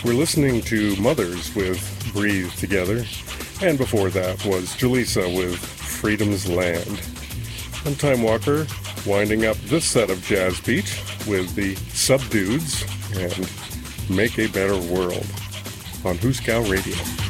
We're listening to Mothers with Breathe Together, and before that was Jaleesa with Freedom's Land. I'm Time Walker, winding up this set of Jazz Beat with the Subdudes and Make a Better World on Huskow Radio.